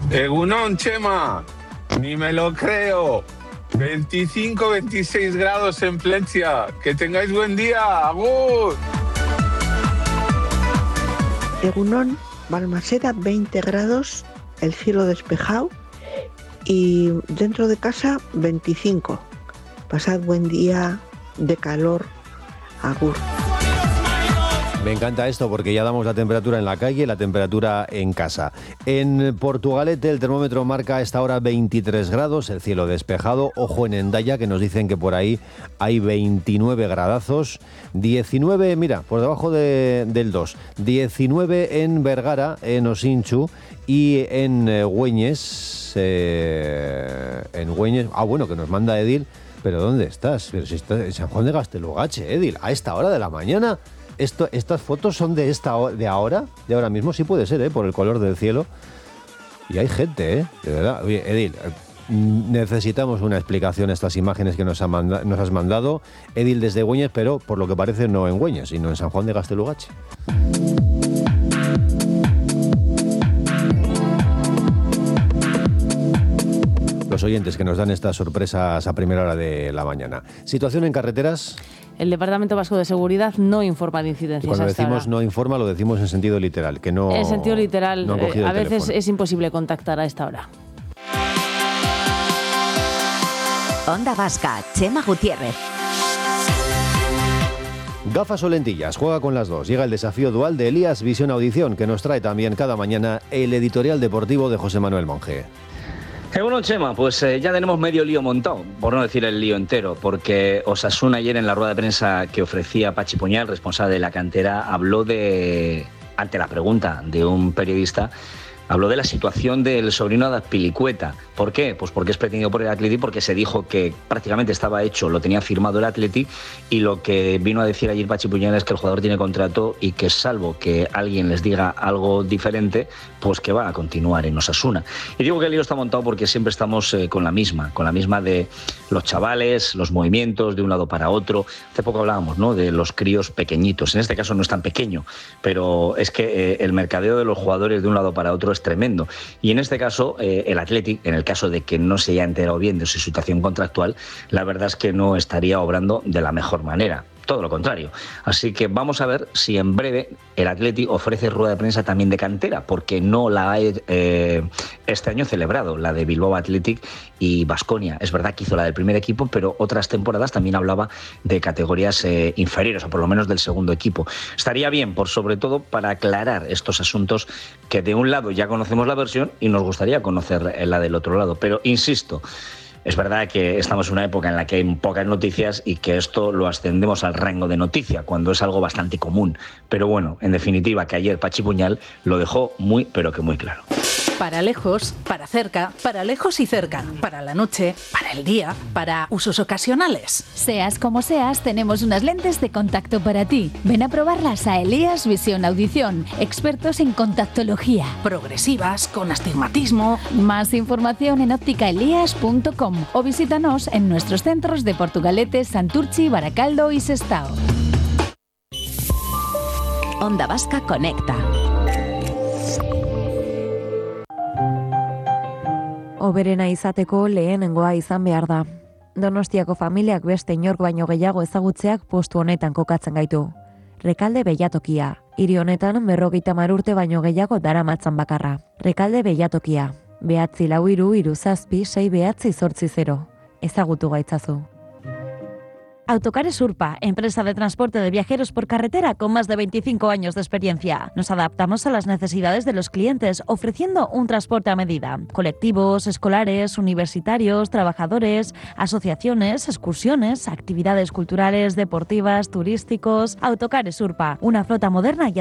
Egunon, Chema. Ni me lo creo. 25, 26 grados en Plencia. Que tengáis buen día. ¡Agur! Egunon, Balmaseda, 20 grados, el cielo despejado y dentro de casa 25. Pasad buen día de calor. Agur. Me encanta esto porque ya damos la temperatura en la calle y la temperatura en casa. En Portugalete el termómetro marca a esta hora 23 grados, el cielo despejado. Ojo en Hendaya, que nos dicen que por ahí hay 29 gradazos. 19, mira, por debajo del 2. 19 en Vergara, en Osinchu, y en Güeñes. Bueno, que nos manda Edil. ¿Pero dónde estás? Pero si estás en San Juan de Gaztelugatxe, Edil, a esta hora de la mañana. ¿Estas fotos son de ahora mismo? Sí puede ser, por el color del cielo. Y hay gente, de verdad. Oye, Edil, necesitamos una explicación a estas imágenes que nos has mandado. Edil desde Güeñes, pero por lo que parece no en Güeñes, sino en San Juan de Gaztelugatxe. Los oyentes que nos dan estas sorpresas a primera hora de la mañana. Situación en carreteras. El Departamento Vasco de Seguridad no informa de incidencias. Cuando hasta decimos ahora. No informa, lo decimos en sentido literal, que no. En sentido literal, no han cogido a el veces teléfono. es imposible contactar a esta hora. Onda Vasca, Chema Gutiérrez. Gafas o lentillas, juega con las dos. Llega el desafío dual de Elías Visión Audición, que nos trae también cada mañana el editorial deportivo de José Manuel Monge. Bueno, Chema, pues ya tenemos medio lío montado, por no decir el lío entero, porque Osasuna ayer en la rueda de prensa que ofrecía Pachi Puñal, responsable de la cantera, habló ante la pregunta de un periodista, habló de la situación del sobrino de Azpilicueta. ¿Por qué? Pues porque es pretendido por el Athletic, porque se dijo que prácticamente estaba hecho, lo tenía firmado el Athletic, y lo que vino a decir ayer Pachi Puñal es que el jugador tiene contrato y que salvo que alguien les diga algo diferente, pues que va a continuar en Osasuna. Y digo que el lío está montado porque siempre estamos con la misma de los chavales, los movimientos de un lado para otro. Hace poco hablábamos, ¿no?, de los críos pequeñitos. En este caso no es tan pequeño, pero es que el mercadeo de los jugadores de un lado para otro es tremendo. Y en este caso, el Athletic, en el caso de que no se haya enterado bien de su situación contractual, la verdad es que no estaría obrando de la mejor manera. Todo lo contrario. Así que vamos a ver si en breve el Athletic ofrece rueda de prensa también de cantera, porque no la ha este año celebrado, la de Bilbao Athletic y Baskonia. Es verdad que hizo la del primer equipo, pero otras temporadas también hablaba de categorías inferiores, o por lo menos del segundo equipo. Estaría bien, por sobre todo, para aclarar estos asuntos que de un lado ya conocemos la versión y nos gustaría conocer la del otro lado. Pero insisto, es verdad que estamos en una época en la que hay pocas noticias y que esto lo ascendemos al rango de noticia, cuando es algo bastante común. Pero bueno, en definitiva, que ayer Pachi Puñal lo dejó muy, pero que muy claro. Para lejos, para cerca, para lejos y cerca, para la noche, para el día, para usos ocasionales. Seas como seas, tenemos unas lentes de contacto para ti. Ven a probarlas a Elías Visión Audición, expertos en contactología. Progresivas, con astigmatismo. Más información en ópticaelías.com o visítanos en nuestros centros de Portugalete, Santurchi, Baracaldo y Sestao. Onda Vasca Conecta. Oberena izateko lehenengoa izan behar da. Donostiako familiak beste inork baino gehiago ezagutzeak postu honetan kokatzen gaitu. Rekalde Beilatokia. Hiri honetan 50 urte baino gehiago daramatzan bakarra. Rekalde Beilatokia. 943376980. Ezagutu gaitzazu. Autocares Urpa, empresa de transporte de viajeros por carretera con más de 25 años de experiencia. Nos adaptamos a las necesidades de los clientes, ofreciendo un transporte a medida. Colectivos, escolares, universitarios, trabajadores, asociaciones, excursiones, actividades culturales, deportivas, turísticos. Autocares Urpa, una flota moderna y